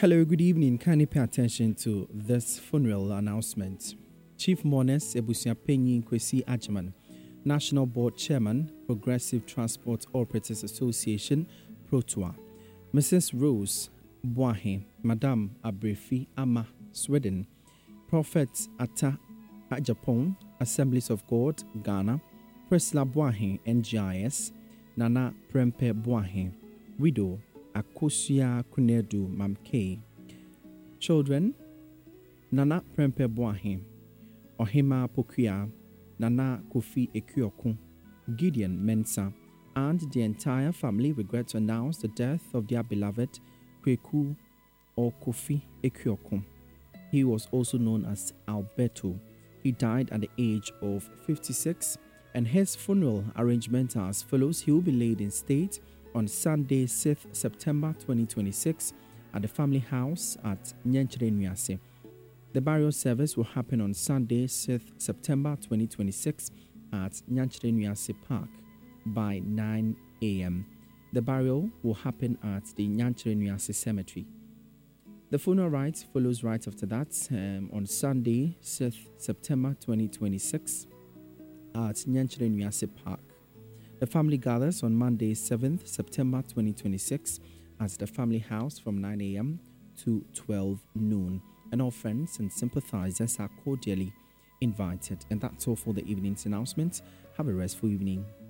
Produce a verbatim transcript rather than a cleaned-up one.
Hello, good evening. Kindly pay attention to this funeral announcement. Chief Mourners Ebusia Penyin Kwesi Ajiman, National Board Chairman, Progressive Transport Operators Association, Protua. Missus Rose Boahe, Madame Abrefi Ama, Sweden. Prophet Atta Ajapon, Assemblies of God, Ghana. Priscilla Boahe, N G I S. Nana Prempe Boahe, Widow Akosia Kunedu Mamke. Children Nana Prempe Boahe, Ohima Pokuya, Nana Kofi Ekuoku, Gideon Mensah, and the entire family regret to announce the death of their beloved Kweku or Kofi Ekuoku. He was also known as Alberto. He died at the age of fifty-six, and his funeral arrangement are as follows. He will be laid in state on Sunday, sixth September twenty twenty-six, at the family house at Nyanchere Nuase. The burial service will happen on Sunday, sixth September twenty twenty-six, at Nyanchere Nuase Park by nine a.m. The burial will happen at the Nyanchere Nuase Cemetery. The funeral rites follows right after that um, on Sunday, sixth September twenty twenty-six, at Nyanchere Nuase Park. The family gathers on Monday, seventh September twenty twenty-six, at the family house from nine a.m. to twelve noon. And all friends and sympathizers are cordially invited. And that's all for the evening's announcement. Have a restful evening.